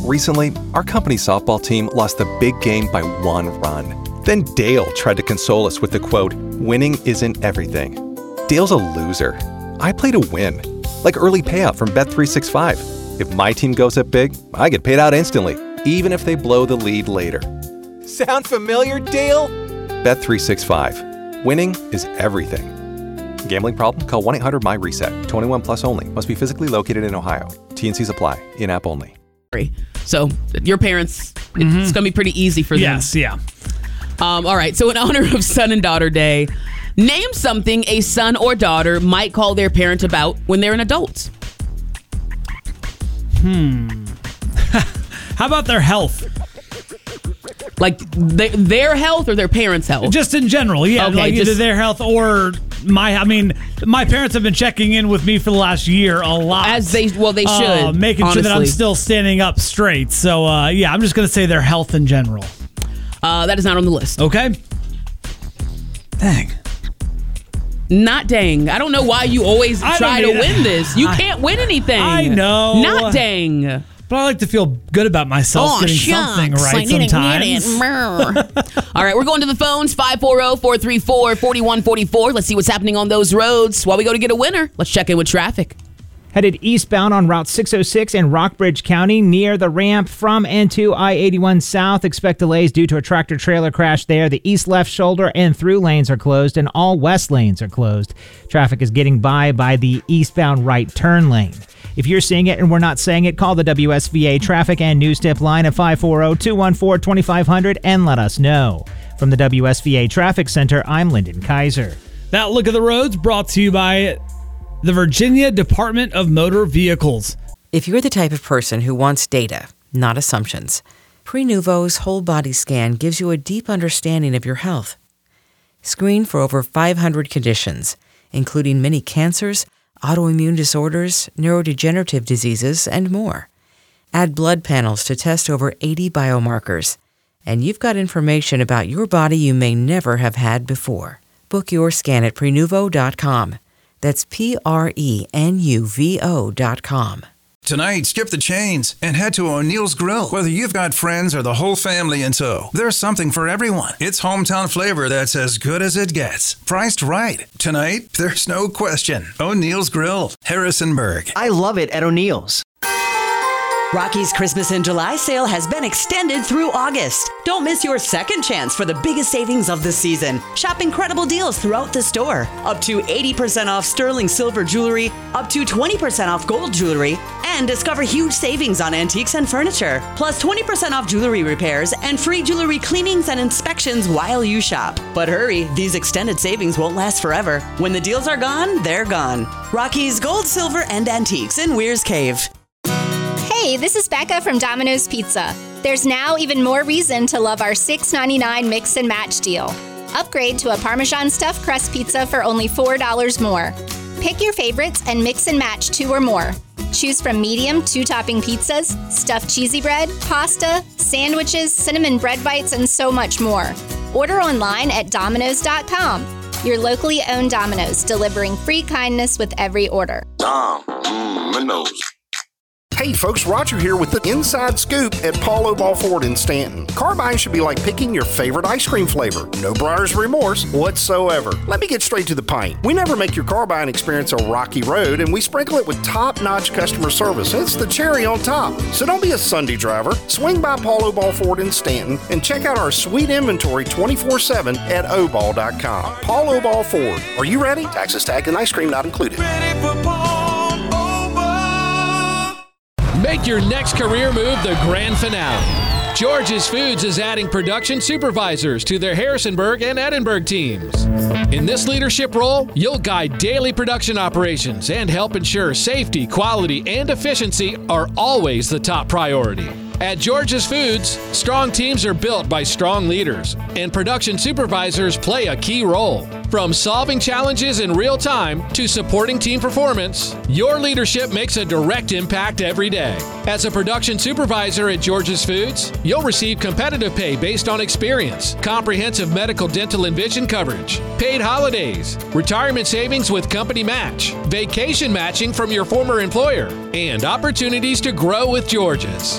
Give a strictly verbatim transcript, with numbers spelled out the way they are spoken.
Recently, our company softball team lost the big game by one run. Then Dale tried to console us with the quote, "Winning isn't everything." Dale's a loser. I play to win. Like early payout from Bet three sixty-five. If my team goes up big, I get paid out instantly, even if they blow the lead later. Sound familiar, Dale? Bet three sixty-five. Winning is everything. Gambling problem? Call one eight hundred M Y reset. twenty-one plus only. Must be physically located in Ohio. T N Cs apply. In-app only. So your parents, Mm-hmm. it's going to be pretty easy for them. Yes, yeah. Um, all right. So in honor of Son and Daughter Day, name something a son or daughter might call their parent about when they're an adult. Hmm. How about their health? Like they, their health or their parents' health? Just in general, yeah. Okay, like just- either their health or my, I mean, my parents have been checking in with me for the last year a lot. As they, well, they should. Uh, making honestly. sure that I'm still standing up straight. So, uh, yeah, I'm just going to say their health in general. Uh, that is not on the list. Okay. Dang. Not dang. I don't know why you always I try to don't mean- win this. You I- can't win anything. I know. Not dang. But I like to feel good about myself Oh, getting shucks. something I right didn't get sometimes. it. All right, we're going to the phones, five four zero, four three four, four one four four. Let's see what's happening on those roads. While we go to get a winner, let's check in with traffic. Headed eastbound on Route six oh six in Rockbridge County near the ramp from and to I eighty-one South. Expect delays due to a tractor-trailer crash there. The east left shoulder and through lanes are closed, and all west lanes are closed. Traffic is getting by by the eastbound right turn lane. If you're seeing it and we're not saying it, call the W S V A traffic and news tip line at five four zero, two one four, two five zero zero and let us know. From the W S V A Traffic Center, I'm Lyndon Kaiser. That look at the roads brought to you by the Virginia Department of Motor Vehicles. If you're the type of person who wants data, not assumptions, Prenuvo's whole body scan gives you a deep understanding of your health. Screen for over five hundred conditions, including many cancers, autoimmune disorders, neurodegenerative diseases, and more. Add blood panels to test over eighty biomarkers. And you've got information about your body you may never have had before. Book your scan at Prenuvo dot com. That's P R E N U V O dot com. Tonight, skip the chains and head to O'Neill's Grill. Whether you've got friends or the whole family in tow, there's something for everyone. It's hometown flavor that's as good as it gets. Priced right. Tonight, there's no question. O'Neill's Grill, Harrisonburg. I love it at O'Neill's. Rocky's Christmas in July sale has been extended through August. Don't miss your second chance for the biggest savings of the season. Shop incredible deals throughout the store. Up to eighty percent off sterling silver jewelry, up to twenty percent off gold jewelry, and discover huge savings on antiques and furniture. Plus twenty percent off jewelry repairs and free jewelry cleanings and inspections while you shop. But hurry, these extended savings won't last forever. When the deals are gone, they're gone. Rocky's Gold, Silver, and Antiques in Weir's Cave. Hey, this is Becca from Domino's Pizza. There's now even more reason to love our six ninety-nine mix and match deal. Upgrade to a Parmesan stuffed crust pizza for only four dollars more. Pick your favorites and mix and match two or more. Choose from medium two-topping pizzas, stuffed cheesy bread, pasta, sandwiches, cinnamon bread bites, and so much more. Order online at Domino's dot com. Your locally owned Domino's, delivering free kindness with every order. Dom, mm, Minos. Hey folks, Roger here with the Inside Scoop at Paul O'Ball Ford in Stanton. Car buying should be like picking your favorite ice cream flavor. No buyer's remorse whatsoever. Let me get straight to the point. We never make your car buying experience a rocky road, and we sprinkle it with top-notch customer service. It's the cherry on top. So don't be a Sunday driver. Swing by Paul O'Ball Ford in Stanton and check out our sweet inventory twenty-four seven at O Ball dot com. Paul O'Ball Ford. Are you ready? Taxes, tag, and ice cream not included. Ready for Paul Make your next career move the grand finale. George's Foods is adding production supervisors to their Harrisonburg and Edinburgh teams. In this leadership role, you'll guide daily production operations and help ensure safety, quality, and efficiency are always the top priority. At George's Foods, strong teams are built by strong leaders, and production supervisors play a key role. From solving challenges in real time to supporting team performance, your leadership makes a direct impact every day. As a production supervisor at George's Foods, you'll receive competitive pay based on experience, comprehensive medical, dental, and vision coverage, paid holidays, retirement savings with company match, vacation matching from your former employer, and opportunities to grow with George's.